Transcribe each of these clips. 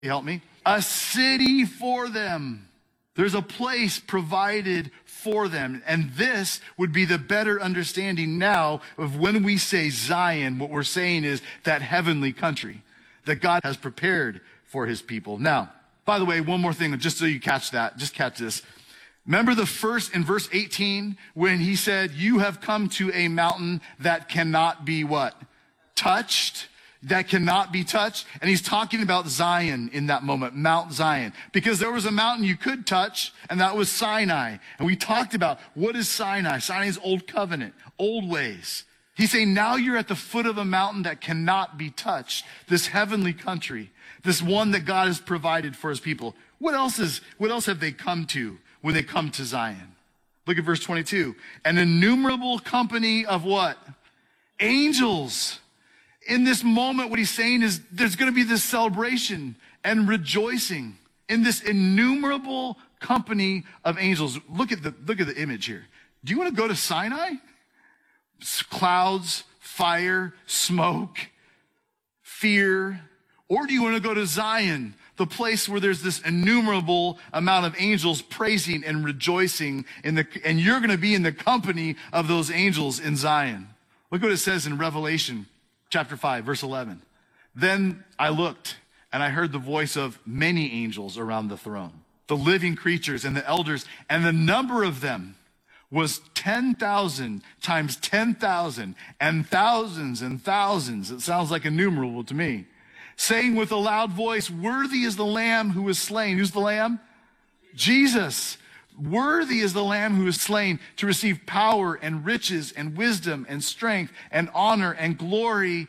help me, a city for them. There's a place provided for them. And this would be the better understanding now of when we say Zion, what we're saying is that heavenly country that God has prepared for his people. Now, by the way, one more thing, just so you catch that, just catch this. Remember the first in verse 18 when he said, you have come to a mountain that cannot be what? Touched. That cannot be touched. And he's talking about Zion in that moment, Mount Zion. Because there was a mountain you could touch, and that was Sinai. And we talked about, what is Sinai? Sinai is old covenant, old ways. He's saying now you're at the foot of a mountain that cannot be touched. This heavenly country, this one that God has provided for his people. What else have they come to when they come to Zion? Look at verse 22. An innumerable company of what? Angels. In this moment, what he's saying is there's going to be this celebration and rejoicing in this innumerable company of angels. Look at the image here. Do you want to go to Sinai? Clouds, fire, smoke, fear. Or do you want to go to Zion, the place where there's this innumerable amount of angels praising and rejoicing and you're going to be in the company of those angels in Zion. Look what it says in Revelation chapter 5, verse 11. Then I looked, and I heard the voice of many angels around the throne, the living creatures and the elders, and the number of them was 10,000 times 10,000 and thousands and thousands. It sounds like innumerable to me. Saying with a loud voice, worthy is the Lamb who was slain. Who's the Lamb? Jesus. Worthy is the Lamb who is slain to receive power and riches and wisdom and strength and honor and glory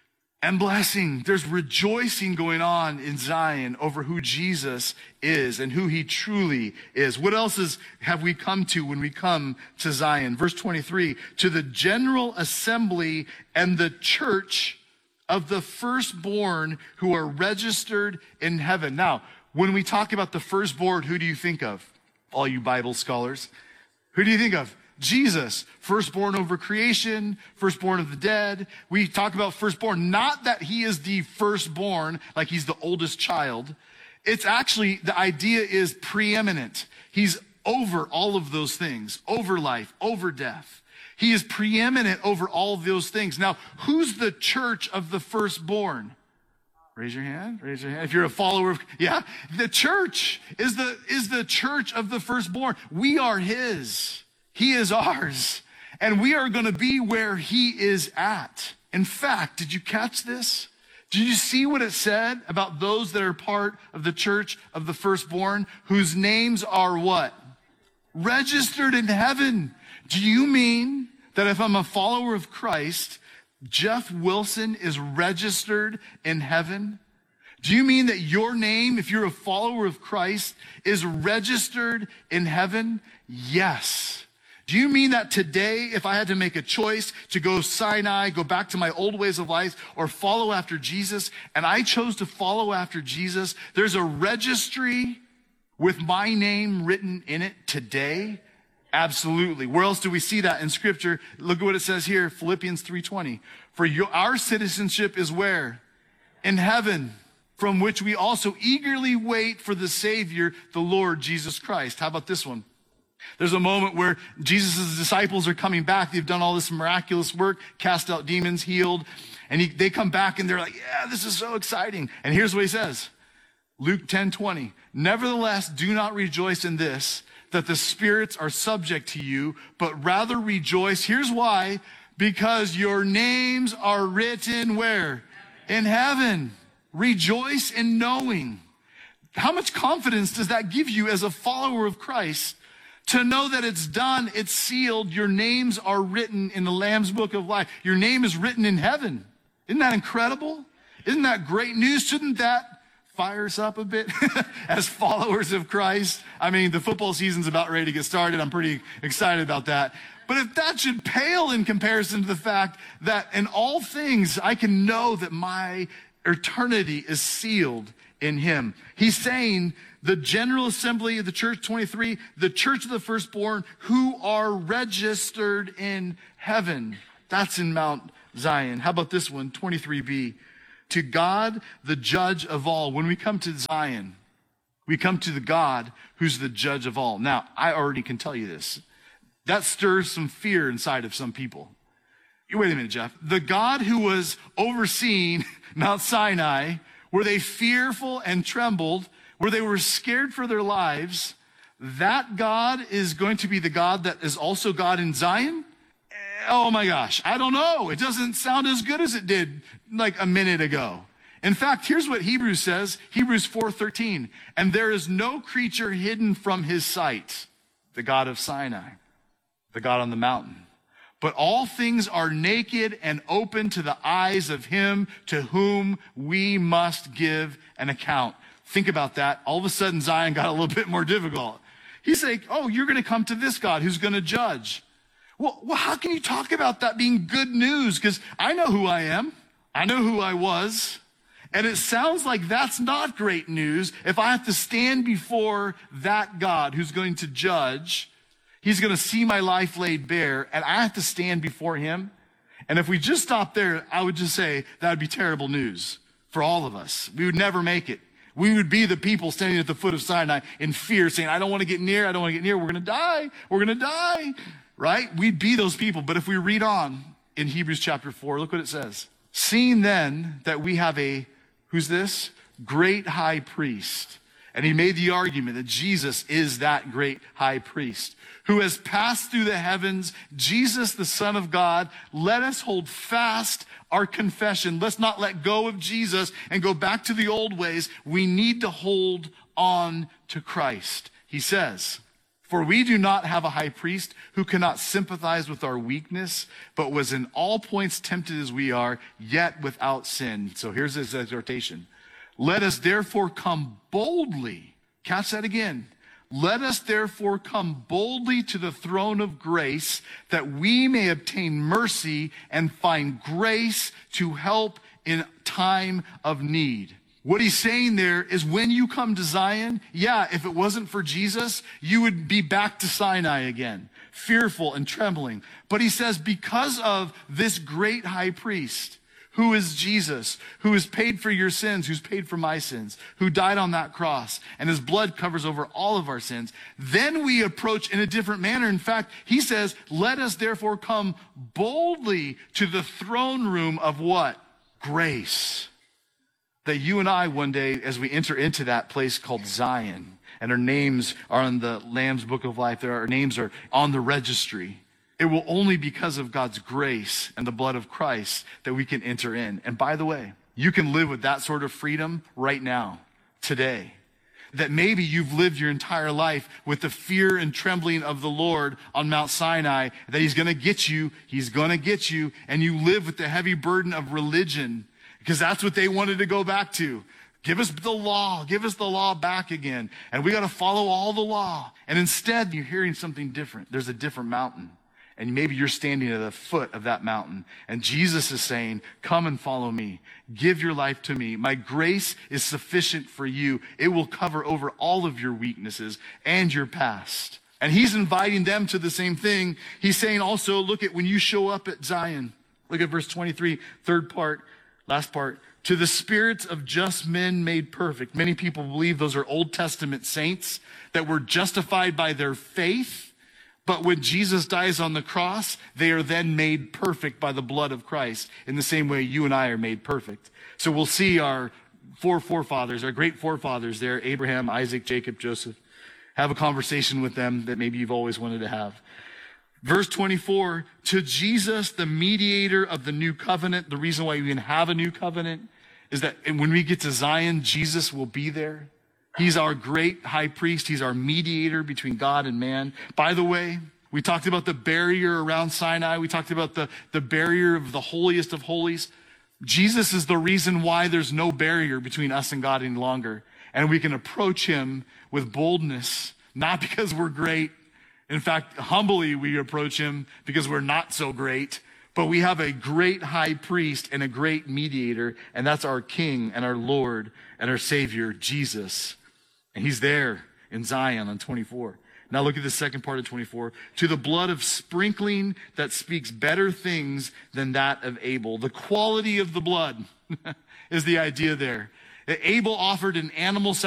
and blessing. There's rejoicing going on in Zion over who Jesus is and who he truly is. What else have we come to when we come to Zion? Verse 23, to the general assembly and the church of the firstborn who are registered in heaven. Now, when we talk about the firstborn, who do you think of? All you Bible scholars. Who do you think of? Jesus, firstborn over creation, firstborn of the dead. We talk about firstborn, not that he is the firstborn, like he's the oldest child. It's actually, the idea is preeminent. He's over all of those things, over life, over death. He is preeminent over all of those things. Now, who's the church of the firstborn? Raise your hand. Raise your hand. If you're a follower of, yeah, the church is the church of the firstborn. We are his. He is ours. And we are going to be where he is at. In fact, did you catch this? Did you see what it said about those that are part of the church of the firstborn whose names are what? Registered in heaven. Do you mean that if I'm a follower of Christ, Jeff Wilson is registered in heaven? Do you mean that your name, if you're a follower of Christ, is registered in heaven? Yes. Do you mean that today, if I had to make a choice to go Sinai, go back to my old ways of life, or follow after Jesus, and I chose to follow after Jesus, there's a registry with my name written in it today? Absolutely. Where else do we see that in Scripture? Look at what it says here, Philippians 3:20. For our citizenship is where? In heaven, from which we also eagerly wait for the Savior, the Lord Jesus Christ. How about this one? There's a moment where Jesus' disciples are coming back. They've done all this miraculous work, cast out demons, healed. And they come back and they're like, yeah, this is so exciting. And here's what he says. Luke 10:20. Nevertheless, do not rejoice in this, that the spirits are subject to you, but rather rejoice. Here's why. Because your names are written where? In heaven. Rejoice in knowing. How much confidence does that give you as a follower of Christ to know that it's done, it's sealed, your names are written in the Lamb's Book of Life. Your name is written in heaven. Isn't that incredible? Isn't that great news? Shouldn't that fire us up a bit as followers of Christ? I mean, the football season's about ready to get started. I'm pretty excited about that. But if that should pale in comparison to the fact that in all things, I can know that my eternity is sealed in him. He's saying the general assembly of the church, 23, the church of the firstborn who are registered in heaven. That's in Mount Zion. How about this one, 23b? to God, the judge of all. When we come to Zion, we come to the God who's the judge of all. Now, I already can tell you this. That stirs some fear inside of some people. Wait a minute, Jeff. The God who was overseeing Mount Sinai, were they fearful and trembled, where they were scared for their lives, that God is going to be the God that is also God in Zion? Oh my gosh, I don't know. It doesn't sound as good as it did like a minute ago. In fact, here's what Hebrews says, Hebrews 4:13. And there is no creature hidden from his sight, the God of Sinai, the God on the mountain. But all things are naked and open to the eyes of him to whom we must give an account. Think about that. All of a sudden, Zion got a little bit more difficult. He's like, oh, you're going to come to this God who's going to judge. Well, how can you talk about that being good news? Because I know who I am. I know who I was. And it sounds like that's not great news if I have to stand before that God who's going to judge. He's going to see my life laid bare, and I have to stand before him. And if we just stop there, I would just say that would be terrible news for all of us. We would never make it. We would be the people standing at the foot of Sinai in fear, saying, I don't want to get near, I don't want to get near, we're going to die, we're going to die, right? We'd be those people. But if we read on in Hebrews chapter 4, look what it says. Seeing then that we have who's this? Great high priest. And he made the argument that Jesus is that great high priest who has passed through the heavens, Jesus, the Son of God. Let us hold fast our confession. Let's not let go of Jesus and go back to the old ways. We need to hold on to Christ. He says, for we do not have a high priest who cannot sympathize with our weakness, but was in all points tempted as we are, yet without sin. So here's his exhortation. Let us therefore come boldly. Catch that again. Let us therefore come boldly to the throne of grace that we may obtain mercy and find grace to help in time of need. What he's saying there is when you come to Zion, yeah, if it wasn't for Jesus, you would be back to Sinai again, fearful and trembling. But he says because of this great high priest, who is Jesus, who has paid for your sins, who's paid for my sins, who died on that cross, and his blood covers over all of our sins, then we approach in a different manner. In fact, he says, let us therefore come boldly to the throne room of what? Grace. That you and I one day, as we enter into that place called Zion, and our names are on the Lamb's Book of Life, our names are on the registry, it will only because of God's grace and the blood of Christ that we can enter in. And by the way, you can live with that sort of freedom right now, today. That maybe you've lived your entire life with the fear and trembling of the Lord on Mount Sinai, that he's going to get you, and you live with the heavy burden of religion, because that's what they wanted to go back to. Give us the law back again. And we got to follow all the law. And instead, you're hearing something different. There's a different mountain. And maybe you're standing at the foot of that mountain. And Jesus is saying, come and follow me. Give your life to me. My grace is sufficient for you. It will cover over all of your weaknesses and your past. And he's inviting them to the same thing. He's saying also, look at when you show up at Zion. Look at verse 23, third part, last part. To the spirits of just men made perfect. Many people believe those are Old Testament saints that were justified by their faith. But when Jesus dies on the cross, they are then made perfect by the blood of Christ in the same way you and I are made perfect. So we'll see our forefathers, our great forefathers there, Abraham, Isaac, Jacob, Joseph, have a conversation with them that maybe you've always wanted to have. Verse 24, to Jesus, the mediator of the new covenant. The reason why we can have a new covenant is that when we get to Zion, Jesus will be there. He's our great high priest. He's our mediator between God and man. By the way, we talked about the barrier around Sinai. We talked about the barrier of the holiest of holies. Jesus is the reason why there's no barrier between us and God any longer. And we can approach him with boldness, not because we're great. In fact, humbly we approach him because we're not so great. But we have a great high priest and a great mediator, and that's our King and our Lord and our Savior, Jesus. And he's there in Zion on 24. Now look at the second part of 24. To the blood of sprinkling that speaks better things than that of Abel. The quality of the blood. is the idea there. Abel offered an animal